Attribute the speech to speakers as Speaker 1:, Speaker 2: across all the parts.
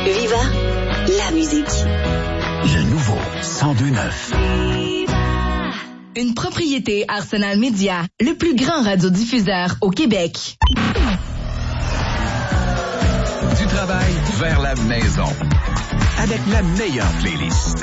Speaker 1: Viva, la musique.
Speaker 2: Le nouveau 102.9.
Speaker 3: Une propriété Arsenal Média, le plus grand radiodiffuseur au Québec.
Speaker 2: Du travail vers la maison. Avec la meilleure playlist.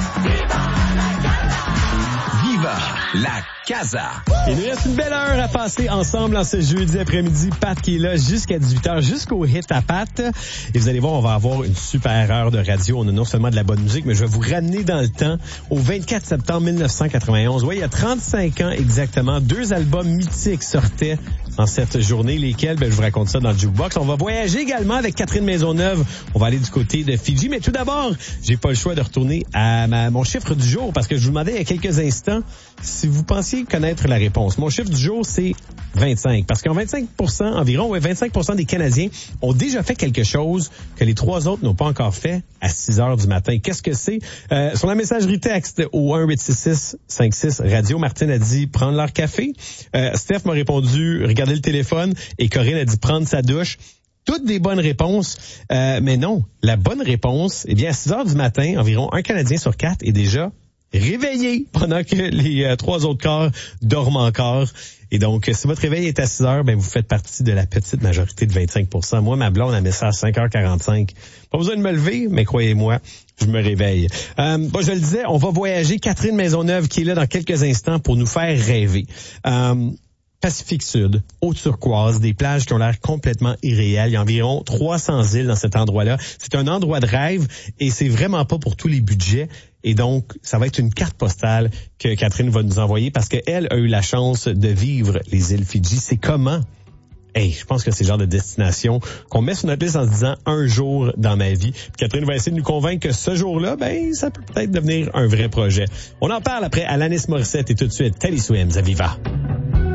Speaker 2: Viva la Casa.
Speaker 4: Il nous reste une belle heure à passer ensemble en ce jeudi après-midi. Pat qui est là jusqu'à 18h, jusqu'au hit à Pat. Et vous allez voir, on va avoir une super heure de radio. On a non seulement de la bonne musique, mais je vais vous ramener dans le temps au 24 septembre 1991. Oui, il y a 35 ans exactement, 2 albums mythiques sortaient en cette journée, lesquels, je vous raconte ça dans le Jukebox. On va voyager également avec Catherine Maisonneuve. On va aller du côté de Fidji. Mais tout d'abord, j'ai pas le choix de retourner à mon chiffre du jour parce que je vous demandais il y a quelques instants si vous pensiez connaître la réponse. Mon chiffre du jour, c'est 25. Parce qu'en 25% environ, 25% des Canadiens ont déjà fait quelque chose que les 3 autres n'ont pas encore fait à 6 heures du matin. Qu'est-ce que c'est? Sur la messagerie texte au 1-866-56 radio, Martine a dit prendre leur café. Steph m'a répondu regarder le téléphone et Corinne a dit prendre sa douche. Toutes des bonnes réponses, mais non. La bonne réponse, eh bien, à 6 heures du matin, environ un Canadien sur 4 est déjà réveillé pendant que les 3 autres corps dorment encore. Et donc, si votre réveil est à 6 heures, vous faites partie de la petite majorité de 25%. Moi, ma blonde, elle met ça à 5h45. Pas besoin de me lever, mais croyez-moi, je me réveille. Je le disais, on va voyager. Catherine Maisonneuve qui est là dans quelques instants pour nous faire rêver. Pacifique Sud, eau turquoise, des plages qui ont l'air complètement irréelles. Il y a environ 300 îles dans cet endroit-là. C'est un endroit de rêve et c'est vraiment pas pour tous les budgets. Et donc, ça va être une carte postale que Catherine va nous envoyer parce qu'elle a eu la chance de vivre les îles Fidji. C'est comment? Je pense que c'est le genre de destination qu'on met sur notre liste en se disant un jour dans ma vie. Puis Catherine va essayer de nous convaincre que ce jour-là, ça peut peut-être devenir un vrai projet. On en parle après Alanis Morissette et tout de suite Teddy Swims à Viva.